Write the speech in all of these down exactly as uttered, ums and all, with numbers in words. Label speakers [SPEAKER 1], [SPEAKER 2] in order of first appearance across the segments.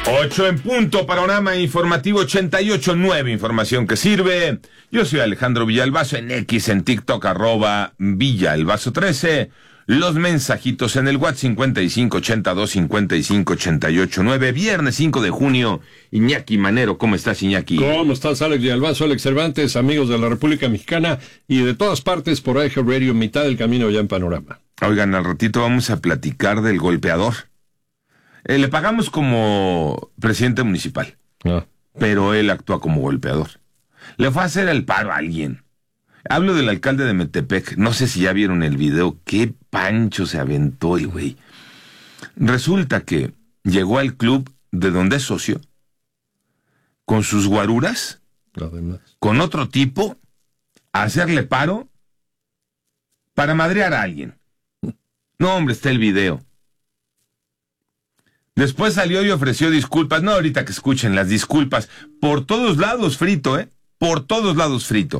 [SPEAKER 1] Ocho en punto, panorama informativo ochenta y ocho punto nueve, información que sirve. Yo soy Alejandro Villalbazo, en X, en TikTok, arroba Villalbazo trece. Los mensajitos en el WhatsApp cincuenta y cinco ochenta y dos cincuenta y cinco ochenta y ocho nueve. Viernes cinco de junio. Iñaki Manero, ¿cómo estás, Iñaki?
[SPEAKER 2] ¿Cómo estás, Alex Villalbazo, Alex Cervantes, amigos de la República Mexicana y de todas partes por I H Radio, mitad del camino ya en Panorama?
[SPEAKER 1] Oigan, al ratito vamos a platicar del golpeador. Eh, le pagamos como presidente municipal, ah. pero él actúa como golpeador. Le fue a hacer el paro a alguien. Hablo del alcalde de Metepec. No sé si ya vieron el video. Qué pancho se aventó el güey. Resulta que llegó al club de donde es socio, con sus guaruras, Además. con otro tipo, a hacerle paro para madrear a alguien. No, hombre, está el video. Después salió y ofreció disculpas. No, ahorita que escuchen las disculpas. Por todos lados frito, ¿eh? Por todos lados frito.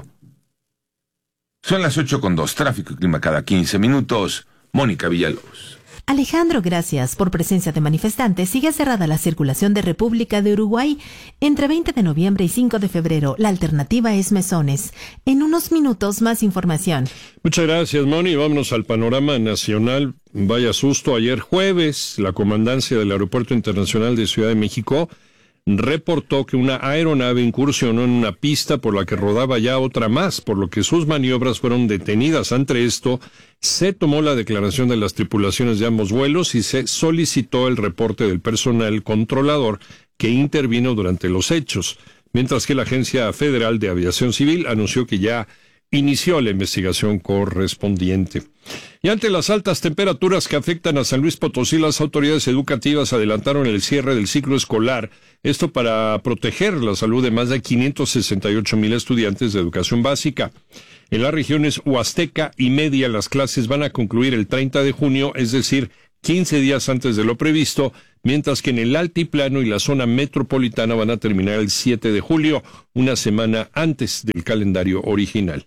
[SPEAKER 1] Son las ocho con dos. Tráfico y clima cada quince minutos. Mónica Villalobos.
[SPEAKER 3] Alejandro, gracias. Por presencia de manifestantes, sigue cerrada la circulación de República de Uruguay entre veinte de noviembre y cinco de febrero. La alternativa es Mesones. En unos minutos, más información.
[SPEAKER 2] Muchas gracias, Moni. Vámonos al panorama nacional. Vaya susto. Ayer jueves, la comandancia del Aeropuerto Internacional de Ciudad de México reportó que una aeronave incursionó en una pista por la que rodaba ya otra más, por lo que sus maniobras fueron detenidas. Ante esto, se tomó la declaración de las tripulaciones de ambos vuelos y se solicitó el reporte del personal controlador que intervino durante los hechos, mientras que la Agencia Federal de Aviación Civil anunció que ya inició la investigación correspondiente. Y ante las altas temperaturas que afectan a San Luis Potosí, las autoridades educativas adelantaron el cierre del ciclo escolar, esto para proteger la salud de más de quinientos sesenta y ocho mil estudiantes de educación básica. En las regiones Huasteca y Media, las clases van a concluir el treinta de junio, es decir, quince días antes de lo previsto, mientras que en el Altiplano y la zona metropolitana van a terminar el siete de julio, una semana antes del calendario original.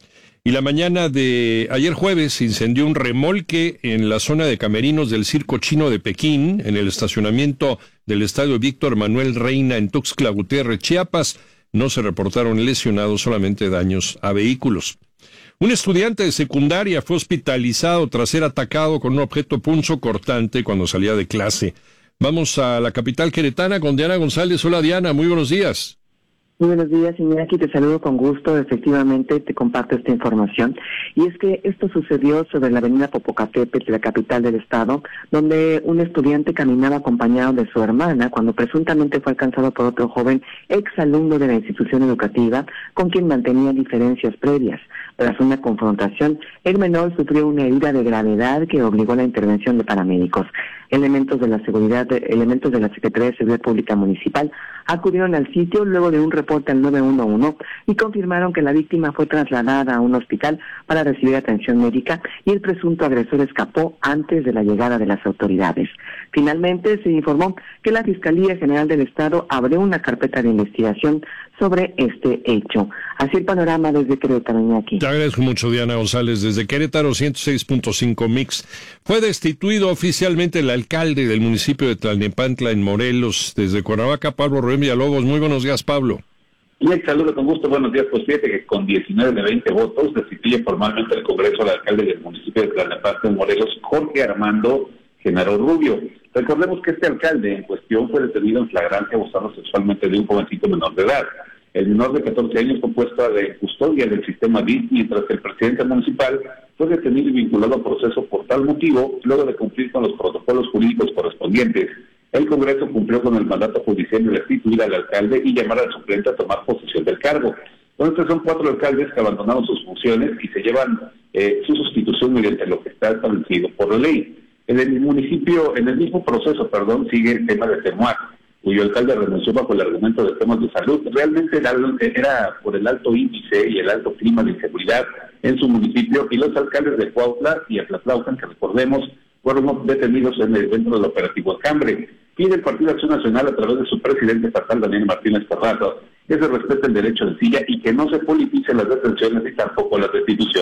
[SPEAKER 2] Y la mañana de ayer jueves se incendió un remolque en la zona de camerinos del Circo Chino de Pekín, en el estacionamiento del estadio Víctor Manuel Reina en Tuxtla Gutiérrez, Chiapas. No se reportaron lesionados, solamente daños a vehículos. Un estudiante de secundaria fue hospitalizado tras ser atacado con un objeto punzocortante cuando salía de clase. Vamos a la capital queretana con Diana González. Hola, Diana, muy buenos días.
[SPEAKER 4] Muy buenos días, Iñaki, te saludo con gusto. Efectivamente, te comparto esta información. Y es que esto sucedió sobre la avenida Popocatépetl, la capital del estado, donde un estudiante caminaba acompañado de su hermana cuando presuntamente fue alcanzado por otro joven exalumno de la institución educativa con quien mantenía diferencias previas. Tras una confrontación, el menor sufrió una herida de gravedad que obligó a la intervención de paramédicos. Elementos de la seguridad, elementos de la Secretaría de Seguridad Pública Municipal acudieron al sitio luego de un reporte al nueve uno uno y confirmaron que la víctima fue trasladada a un hospital para recibir atención médica y el presunto agresor escapó antes de la llegada de las autoridades. Finalmente se informó que la Fiscalía General del Estado abrió una carpeta de investigación sobre este hecho. Así el panorama desde Querétaro, Iñaki.
[SPEAKER 2] Te agradezco mucho, Diana González. Desde Querétaro, ciento seis punto cinco Mix. Fue destituido oficialmente el alcalde del municipio de Tlalnepantla, en Morelos. Desde Cuernavaca, Pablo Rubén Villalobos. Muy buenos días, Pablo.
[SPEAKER 5] Y el saludo con gusto. Buenos días. Pues fíjate que con diecinueve de veinte votos destituye formalmente el Congreso al alcalde del municipio de Tlalnepantla, en Morelos, Jorge Armando Genaro Rubio. Recordemos que este alcalde en cuestión fue detenido en flagrancia abusando sexualmente de un jovencito menor de edad. El menor de catorce años fue puesto de custodia del sistema D I S, mientras que el presidente municipal fue detenido y vinculado a proceso por tal motivo, luego de cumplir con los protocolos jurídicos correspondientes. El Congreso cumplió con el mandato judicial de destituir al alcalde y llamar al suplente a tomar posesión del cargo. Entonces son cuatro alcaldes que abandonaron sus funciones y se llevan eh, su sustitución mediante lo que está establecido por la ley. En el municipio, en el mismo proceso, perdón, sigue el tema de Temuac, cuyo alcalde renunció bajo el argumento de temas de salud. Realmente era, era por el alto índice y el alto clima de inseguridad en su municipio, y los alcaldes de Cuautla y Atlatlaucan, que recordemos, fueron detenidos en el dentro del operativo Alcambre. Pide el Partido Acción Nacional, a través de su presidente estatal, Daniel Martínez Carrazo, que se respete el derecho de silla y que no se politicen las detenciones y tampoco las destituciones.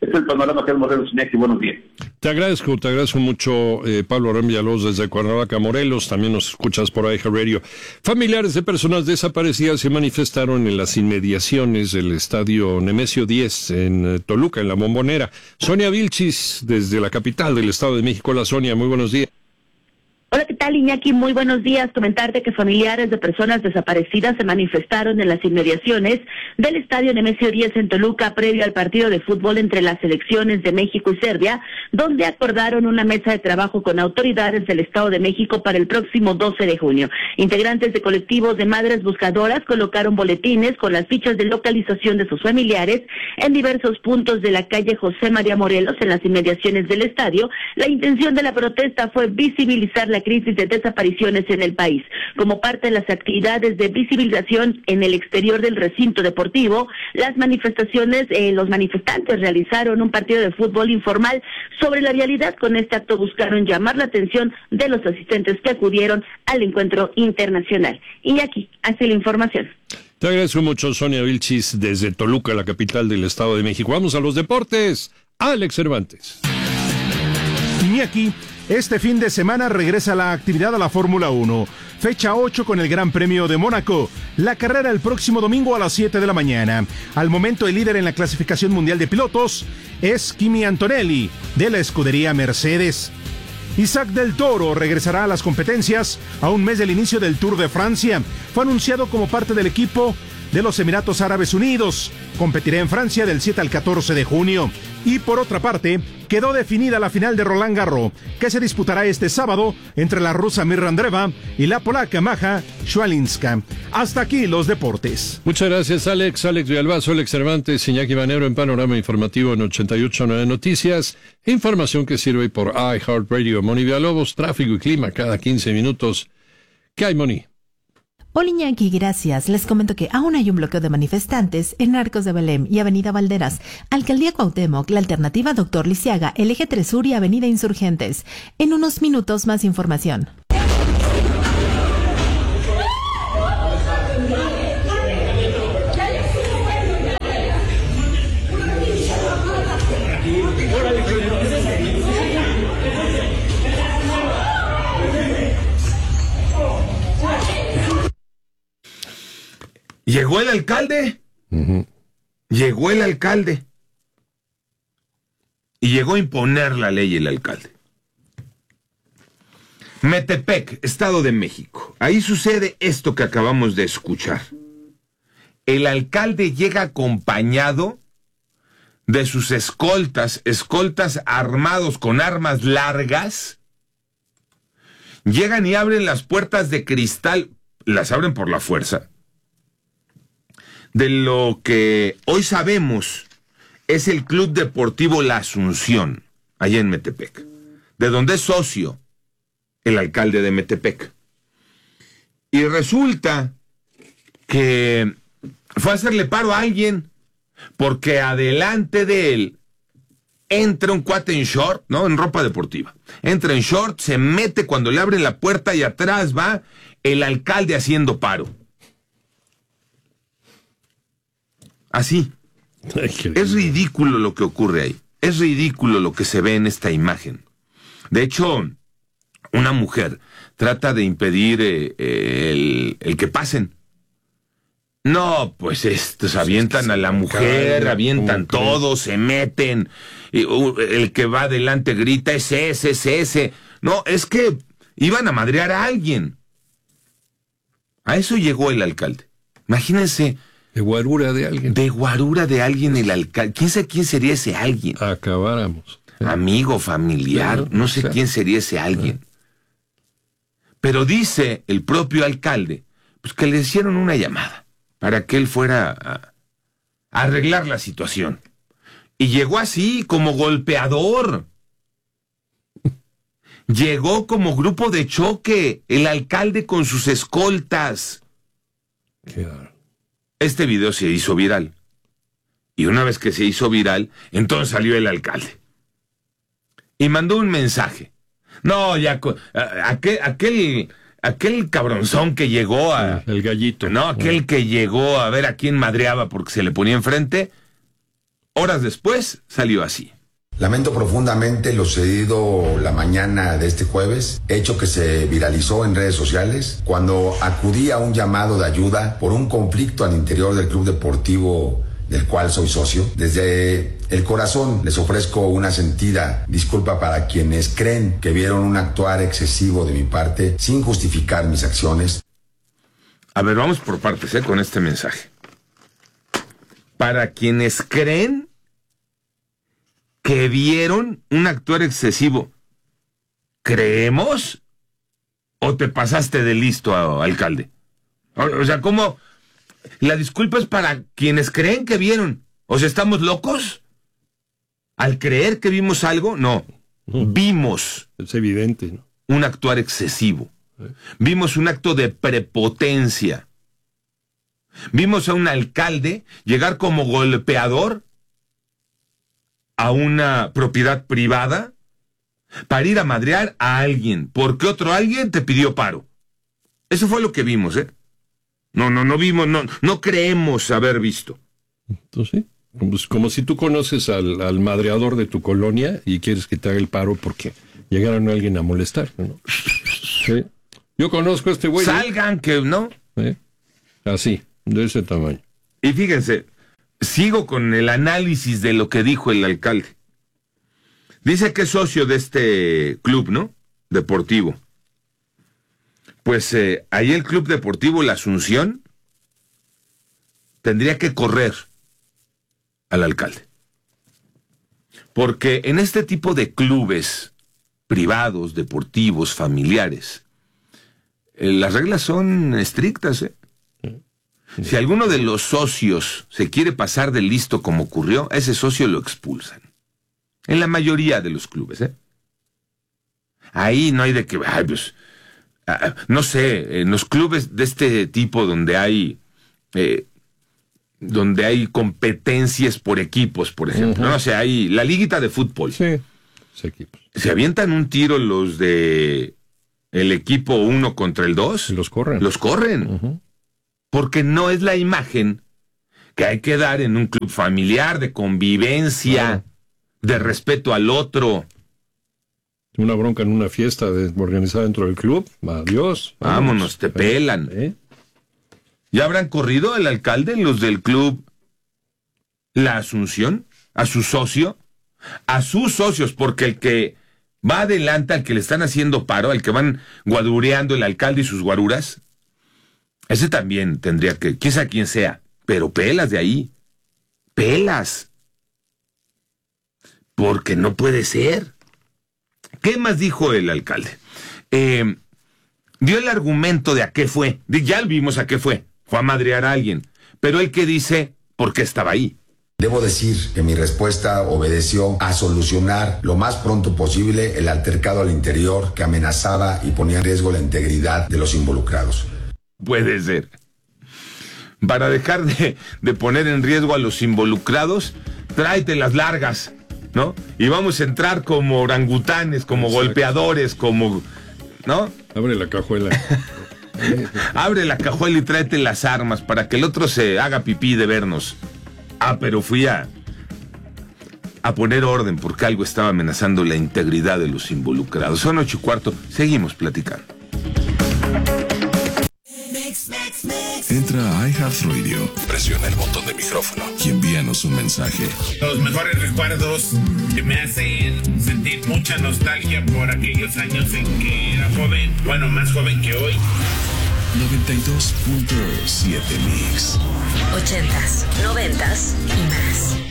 [SPEAKER 5] Es el panorama que es Morelos, Iñaki, buenos días.
[SPEAKER 2] Te agradezco, te agradezco mucho, eh, Pablo Abraham Villalobos desde Cuernavaca, Morelos, también nos escuchas por I H A Radio. Familiares de personas desaparecidas se manifestaron en las inmediaciones del estadio Nemesio diez en eh, Toluca, en La Bombonera. Sonia Vilchis, desde la capital del Estado de México. Hola Sonia, muy buenos días.
[SPEAKER 6] Hola, ¿qué tal, Iñaki? Muy buenos días. Comentarte que familiares de personas desaparecidas se manifestaron en las inmediaciones del estadio Nemesio diez en Toluca previo al partido de fútbol entre las selecciones de México y Serbia, donde acordaron una mesa de trabajo con autoridades del Estado de México para el próximo doce de junio. Integrantes de colectivos de madres buscadoras colocaron boletines con las fichas de localización de sus familiares en diversos puntos de la calle José María Morelos, en las inmediaciones del estadio. La intención de la protesta fue visibilizar la crisis de desapariciones en el país. Como parte de las actividades de visibilización en el exterior del recinto deportivo, las manifestaciones, eh, los manifestantes realizaron un partido de fútbol informal sobre la vialidad. Con este acto buscaron llamar la atención de los asistentes que acudieron al encuentro internacional. Y aquí hace la información.
[SPEAKER 2] Te agradezco mucho, Sonia Vilchis, desde Toluca, la capital del Estado de México. Vamos a los deportes. Alex Cervantes.
[SPEAKER 7] Iñaki, este fin de semana regresa la actividad a la Fórmula uno. Fecha ocho con el Gran Premio de Mónaco. La carrera el próximo domingo a las siete de la mañana. Al momento el líder en la clasificación mundial de pilotos es Kimi Antonelli, de la escudería Mercedes. Isaac del Toro regresará a las competencias a un mes del inicio del Tour de Francia. Fue anunciado como parte del equipo de los Emiratos Árabes Unidos. Competirá en Francia del siete al catorce de junio. Y por otra parte, quedó definida la final de Roland Garros, que se disputará este sábado entre la rusa Mirra Andreeva y la polaca Maja Swialinska. Hasta aquí los deportes.
[SPEAKER 2] Muchas gracias, Alex. Alex Villalbazo, Alex Cervantes, Iñaki Manero en Panorama Informativo en ochenta y ocho punto nueve Noticias. Información que sirve por iHeartRadio. Moni Villalobos, tráfico y clima cada quince minutos. ¿Qué hay, Moni?
[SPEAKER 3] Hola Iñaki, gracias. Les comento que aún hay un bloqueo de manifestantes en Arcos de Belém y Avenida Valderas, Alcaldía Cuauhtémoc, la alternativa Doctor Lisiaga, el Eje tres Sur y Avenida Insurgentes. En unos minutos más información.
[SPEAKER 1] Llegó el alcalde, uh-huh. llegó el alcalde, y llegó a imponer la ley el alcalde. Metepec, Estado de México, ahí sucede esto que acabamos de escuchar. El alcalde llega acompañado de sus escoltas, escoltas armados con armas largas, llegan y abren las puertas de cristal, las abren por la fuerza, de lo que hoy sabemos es el Club Deportivo La Asunción, allá en Metepec, de donde es socio el alcalde de Metepec. Y resulta que fue a hacerle paro a alguien, porque adelante de él entra un cuate en short, ¿no? En ropa deportiva. Entra en short, se mete cuando le abren la puerta y atrás va el alcalde haciendo paro. Así. Es ridículo lo que ocurre ahí. Es ridículo lo que se ve en esta imagen. De hecho, una mujer trata de impedir eh, eh, el, el que pasen. No, pues estos avientan a la mujer, avientan todo, se meten. Y, uh, el que va adelante grita, es ese, es ese. No, es que iban a madrear a alguien. A eso llegó el alcalde. Imagínense.
[SPEAKER 2] De guarura de alguien.
[SPEAKER 1] De guarura de alguien el alcalde. ¿Quién sabe quién sería ese alguien?
[SPEAKER 2] Acabáramos. ¿Eh?
[SPEAKER 1] Amigo, familiar, no, no sé o sea, quién sería ese alguien. ¿Eh? Pero dice el propio alcalde, pues que le hicieron una llamada para que él fuera a, a arreglar la situación. Y llegó así, como golpeador. Llegó como grupo de choque, el alcalde con sus escoltas.
[SPEAKER 2] Claro.
[SPEAKER 1] Este video se hizo viral. Y una vez que se hizo viral, entonces salió el alcalde. Y mandó un mensaje. No, ya, aquel, aquel, aquel cabronzón que llegó a...
[SPEAKER 2] El, el gallito.
[SPEAKER 1] No, aquel que llegó a ver a quién madreaba porque se le ponía enfrente, Horas después salió así.
[SPEAKER 8] Lamento profundamente lo sucedido la mañana de este jueves, hecho que se viralizó en redes sociales cuando acudí a un llamado de ayuda por un conflicto al interior del club deportivo del cual soy socio. Desde el corazón les ofrezco una sentida disculpa para quienes creen que vieron un actuar excesivo de mi parte sin justificar mis acciones.
[SPEAKER 1] A ver, vamos por partes, ¿eh? Con este mensaje. Para quienes creen que vieron un actuar excesivo, ¿creemos? ¿O te pasaste de listo, alcalde? O sea, ¿cómo? La disculpa es para quienes creen que vieron. O sea, ¿estamos locos? Al creer que vimos algo, no. Vimos.
[SPEAKER 2] Es evidente, ¿no?
[SPEAKER 1] Un actuar excesivo. Vimos un acto de prepotencia. Vimos a un alcalde llegar como golpeador a una propiedad privada para ir a madrear a alguien, porque otro alguien te pidió paro. Eso fue lo que vimos, ¿eh? No, no, no vimos, no, no creemos haber visto.
[SPEAKER 2] Entonces, pues como si tú conoces al, al madreador de tu colonia y quieres que te haga el paro porque llegaron a alguien a molestar, ¿no? Sí. Yo conozco a este güey.
[SPEAKER 1] Salgan, ¿eh? Que no.
[SPEAKER 2] ¿Eh? Así, de ese tamaño.
[SPEAKER 1] Y fíjense, sigo con el análisis de lo que dijo el alcalde. Dice que es socio de este club, ¿no? Deportivo. Pues eh, ahí el Club Deportivo La Asunción tendría que correr al alcalde. Porque en este tipo de clubes privados, deportivos, familiares, eh, las reglas son estrictas, ¿eh? Si alguno de los socios se quiere pasar de listo como ocurrió, a ese socio lo expulsan. En la mayoría de los clubes, ¿eh? Ahí no hay de que, ay, pues, ah, no sé, en los clubes de este tipo donde hay, eh, donde hay competencias por equipos, por ejemplo, uh-huh. ¿no? O sea, hay la liguita de fútbol.
[SPEAKER 2] Sí, sí, equipos.
[SPEAKER 1] Se avientan un tiro los de el equipo uno contra el dos.
[SPEAKER 2] Los corren.
[SPEAKER 1] Los corren. Uh-huh. Porque no es la imagen que hay que dar en un club familiar, de convivencia, uh-huh. de respeto al otro.
[SPEAKER 2] Una bronca en una fiesta de, organizada dentro del club, adiós.
[SPEAKER 1] Vámonos, vámonos te pelan. ¿Eh? ¿Ya habrán corrido el alcalde, los del club La Asunción, a su socio? A sus socios, porque el que va adelante, al que le están haciendo paro, al que van guadureando el alcalde y sus guaruras, ese también tendría que, quién sabe quién sea, pero pelas de ahí. Pelas. Porque no puede ser. ¿Qué más dijo el alcalde? Eh, dio el argumento de a qué fue. Ya vimos a qué fue. Fue a madrear a alguien. Pero él que dice por qué estaba ahí.
[SPEAKER 8] Debo decir que mi respuesta obedeció a solucionar lo más pronto posible el altercado al interior que amenazaba y ponía en riesgo la integridad de los involucrados.
[SPEAKER 1] Puede ser. Para dejar de, de poner en riesgo a los involucrados, tráete las largas, ¿no? Y vamos a entrar como orangutanes, como Exacto. golpeadores, como... ¿no?
[SPEAKER 2] Abre la cajuela.
[SPEAKER 1] Abre la cajuela y tráete las armas para que el otro se haga pipí de vernos. Ah, pero fui a... a poner orden porque algo estaba amenazando la integridad de los involucrados. Son ocho y cuarto. Seguimos platicando.
[SPEAKER 9] Entra a iHeartRadio, presiona el botón de micrófono y envíanos un mensaje.
[SPEAKER 10] Los mejores recuerdos que me hacen sentir mucha nostalgia por aquellos años en que era joven, bueno, más joven que hoy.
[SPEAKER 9] noventa y dos punto siete Mix.
[SPEAKER 11] Ochentas, noventas y más.